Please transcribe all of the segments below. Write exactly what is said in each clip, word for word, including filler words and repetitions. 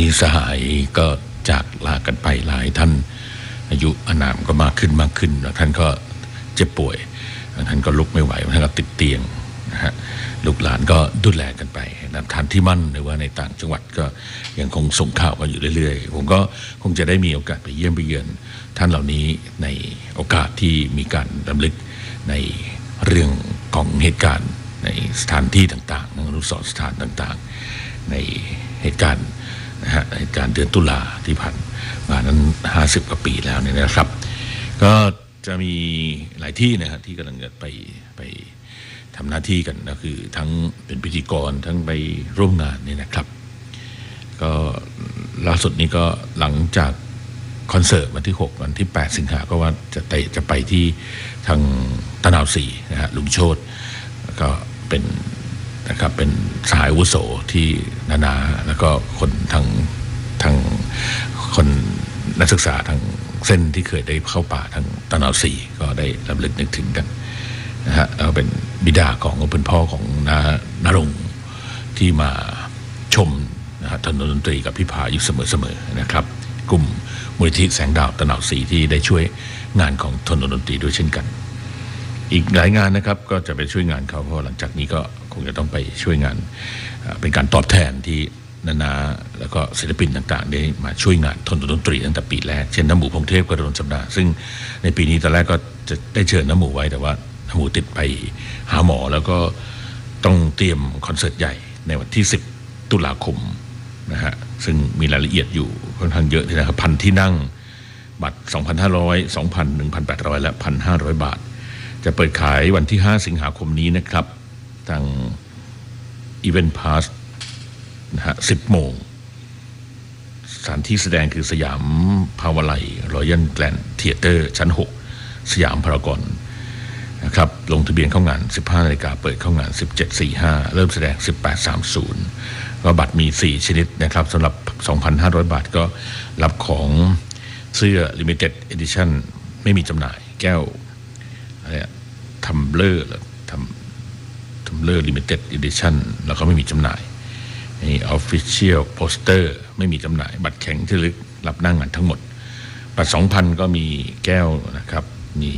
มีสหายก็จากลากันไปหลายท่านอายุอานามก็มากขึ้นมากขึ้นแล้วท่านก็เจ็บป่วยท่านก็ลุกไม่ไหวท่านก็ติดเตียงนะฮะลูกหลานก็ดูแลกันไปนะท่านที่มั่นหรือว่าในต่างจังหวัดก็ยังคงส่งข่าวกันอยู่เรื่อยๆผมก็คงจะได้มีโอกาสไปเยี่ยมไปเยือนท่านเหล่านี้ในโอกาสที่มีการรำลึกในเรื่องของเหตุการณ์ในสถานที่ต่างๆอนุสรณ์สถานต่างๆในเหตุการณ์นะฮะเหตุการณ์เดือนตุลาที่ผ่านมานั้นห้าสิบกว่าปีแล้วเนี่ยนะครับก็จะมีหลายที่นะฮะที่กำลังจะไปไปทำหน้าที่กันก็คือทั้งเป็นพิธีกรทั้งไปร่วมงานนี่นะครับก็ล่าสุดนี้ก็หลังจากคอนเสิร์ตวันที่หกวันที่แปดสิงหาก็ว่าจะไปจะไปที่ทางตะนาวศรีนะฮะลุงโชติก็เป็นนะครับเป็นสหายอาวุโสที่นานาแล้วก็คนทางทางคนนักศึกษาทางเส้นที่เคยได้เข้าป่าทางตะนาวศรีก็ได้รำลึกนึกถึงกันนะฮะแล้วเป็นบิดาของเป็นพ่อของนานรงค์ที่มาชมนะฮะถนนดนตรีกับพี่ผาอยู่เสมอๆนะครับกลุ่มมูลนิธิแสงดาวตะนาวศรีที่ได้ช่วยงานของถนนดนตรีด้วยเช่นกันอีกหลายงานนะครับก็จะไปช่วยงานเขาเพราะหลังจากนี้ก็คงจะต้องไปช่วยงานเป็นการตอบแทนที่นานาแล้วก็ศิลปินต่างๆได้มาช่วยงานถนนดนตรีตั้งแต่ปีแรกเช่นน้ำหมูพงเทพกระโดนสัปดาห์ซึ่งในปีนี้ตอนแรกก็จะได้เชิญน้ำหมูไว้แต่ว่าน้ำหมูติดไปหาหมอแล้วก็ต้องเตรียมคอนเสิร์ตใหญ่ในวันที่สิบตุลาคมนะฮะซึ่งมีรายละเอียดอยู่ค่อนข้างเยอะทีนะครับพันที่นั่งบัตร สองพันห้าร้อย สองพัน หนึ่งพันแปดร้อย และ หนึ่งพันห้าร้อย บาทจะเปิดขายวันที่ห้าสิงหาคมนี้นะครับทาง Event Pass นะฮะสิบโมงสถานที่แสดงคือสยามภาวไลรอยัลแกรนด์เธียเตอร์ชั้นหกสยามพารากอนนะครับลงทะเบียนเข้างาน สิบห้านาฬิกาเปิดเข้างาน สิบเจ็ดสี่สิบห้า เริ่มแสดง สิบแปดสามสิบก็บัตรมีสี่ชนิดนะครับสำหรับ สองพันห้าร้อย บาทก็รับของเสื้อ Limited Edition ไม่มีจำหน่ายแก้วอะไรทัมเบลอร์ทัมทัมเบลอร์ Limited Edition แล้วก็ไม่มีจำหน่ายนี่ Official Poster ไม่มีจำหน่ายบัตรแข็งที่ลึกรับนั่งงานทั้งหมดบัตร สองพัน ก็มีแก้วนะครับมี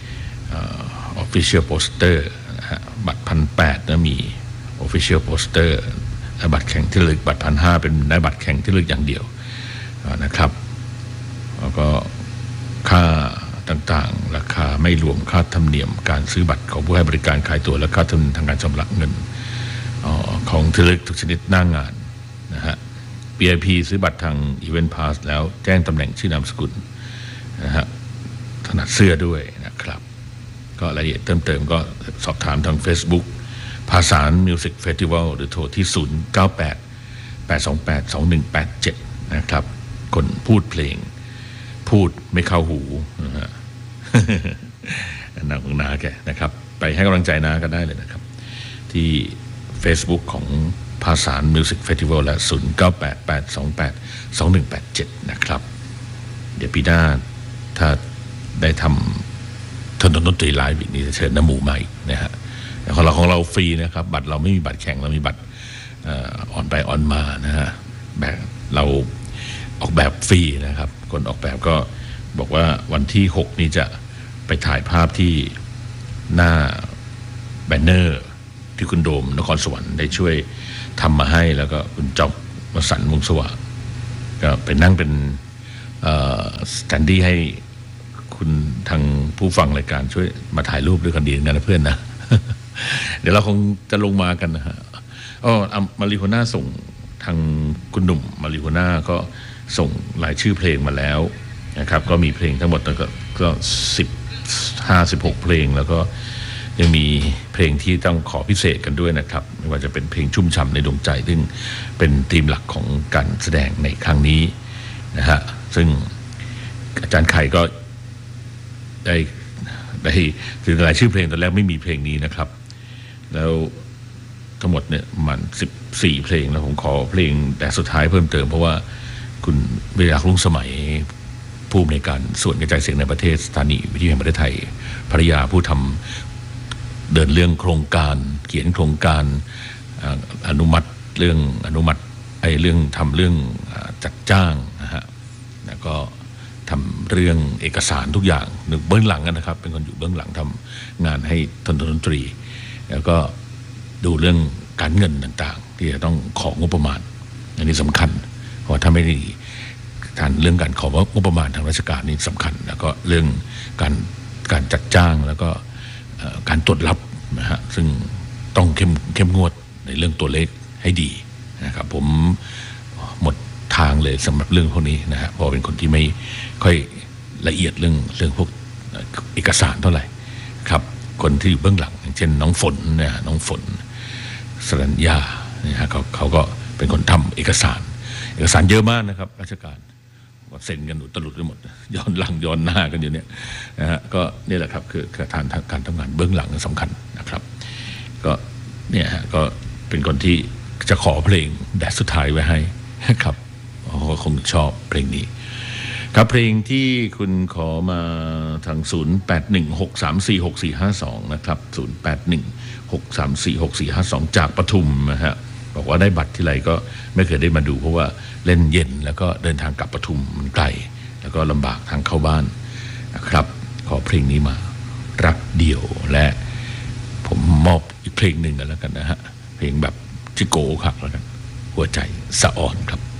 Official Poster นะฮะบัตร หนึ่งพันแปดร้อย นะมี Official Poster และบัตรแข่งที่ลึกบัตร หนึ่งพันห้าร้อย เป็นได้บัตรแข่งที่ลึกอย่างเดียวนะครับแล้วก็ค่าต่างๆราคาไม่รวมค่าธรรมเนียมการซื้อบัตรของผู้ให้บริการขายตั๋วและค่าธรรมเนียมทางการชำระเงินของที่ลึกทุกชนิดหน้างานนะฮะ วี ไอ พี ซื้อบัตรทาง Event Pass แล้วแจ้งตำแหน่งชื่อนามสกุลนะฮะถนัดเสื้อด้วยนะครับก็รายละเอียดเติมเติมก็สอบถามทาง Facebook ภาษามิวสิกเฟสติวัลหรือโทรที่ศูนย์ เก้าแปด แปด สอง แปด สอง หนึ่ง แปด เจ็ดนะครับคนพูดเพลงพูดไม่เข้าหูนะฮะนาของนาแกนะครับไปให้กำลังใจนาก็ได้เลยนะครับที่ Facebook ของภาษามิวสิกเฟสติวัลและศูนย์ เก้าแปด แปด สอง แปด สอง หนึ่ง แปด เจ็ดนะครับเดี๋ยวปีหน้าถ้าได้ทำถนนดนตรีไลฟ์อีกนี่จะเชิญน้ำหมูมาอีกนะฮะของเราของเราฟรีนะครับบัตรเราไม่มีบัตรแข่งเรามีบัตรออนไปออนมานะฮะแบบเราออกแบบฟรีนะครับคนออกแบบก็บอกว่าวันที่หกนี้จะไปถ่ายภาพที่หน้าแบนเนอร์ที่คุณโดมนครสวรรค์ได้ช่วยทำมาให้แล้วก็คุณจ๊อบวสันต์วงศ์สว่างก็ไปนั่งเป็นสแตนดี้ให้คุณทางผู้ฟังรายการช่วยมาถ่ายรูปด้วยกันดีนะเพื่อนนะ เดี๋ยวเราคงจะลงมากันนะฮะอ๋อมาริโฮน่าส่งทางคุณหนุ่มมาริโฮน่าก็ส่งรายชื่อเพลงมาแล้วนะครับก็มีเพลงทั้งหมดก็ก็สิบห้าสิบหกเพลงแล้วก็ยังมีเพลงที่ต้องขอพิเศษกันด้วยนะครับไม่ว่าจะเป็นเพลงชุ่มฉ่ำในดวงใจซึ่งเป็นธีมหลักของการแสดงในครั้งนี้นะฮะซึ่งอาจารย์ไข่ก็ได้ได้คือรายชื่อเพลงตอนแรกไม่มีเพลงนี้นะครับแล้วทั้งหมดเนี่ยมันสิบสี่เพลงแล้วผมขอเพลงแต่สุดท้ายเพิ่มเติมเพราะว่าคุณเวลารุ่งสมัยผู้อำนวยการส่วนกระจายเสียงในประเทศสถานีวิทยุแห่งประเทศไทยภริยาผู้ทำเดินเรื่องโครงการเขียนโครงการอนุมัติเรื่องอนุมัติไอ้เรื่องทำเรื่องจัดจ้างนะฮะแล้วก็ทำเรื่องเอกสารทุกอย่างหนึ่งเบื้องหลังนะครับเป็นคนอยู่เบื้องหลังทำงานให้ทนดนตรีแล้วก็ดูเรื่องการเงินต่างๆที่จะต้องของบประมาณอันนี้สำคัญเพราะถ้าไม่ได้การเรื่องการของงบประมาณทางราชการนี่สำคัญแล้วก็เรื่องการการจัดจ้างแล้วก็การตรวจรับนะฮะซึ่งต้องเข้มเข้มงวดในเรื่องตัวเลขให้ดีนะครับผมหมดทางเลยสำหรับเรื่องพวกนี้นะฮะเพราะเป็นคนที่ไม่ค่อยละเอียดเรื่องเรื่องพวกเอกสารเท่าไหร่ครับคนที่อยู่เบื้องหลังอย่างเช่นน้องฝนเนี่ยน้องฝนสรัญญาเนี่ยฮะเขาเขาก็เป็นคนทำเอกสารเอกสารเยอะมากนะครับราชการเซ็นกันอุตลุดไปหมดย้อนหลังย้อนหน้ากันอยู่เนี่ยนะฮะก็นี่แหละครับคือการทางการทำงานเบื้องหลังสำคัญนะครับก็เนี่ยฮะก็เป็นคนที่จะขอเพลงแดดสุดท้ายไว้ให้ครับคงชอบเพลงนี้ครับเพลงที่คุณขอมาทางศูนย์ แปด หนึ่ง หก สาม สี่ หก สี่ ห้า สองนะครับศูนย์ แปด หนึ่ง หก สาม สี่ หก สี่ ห้า สองจากปทุมนะฮะบอกว่าได้บัตรที่ไรก็ไม่เคยได้มาดูเพราะว่าเล่นเย็นแล้วก็เดินทางกลับปทุมมันไกลแล้วก็ลำบากทางเข้าบ้านนะครับขอเพลงนี้มารักเดี่ยวและผมมอบอีกเพลงหนึ่งกันแล้วกันนะฮะเพลงแบบจิโก้ครับแล้วกันหัวใจสะอ่อนครับ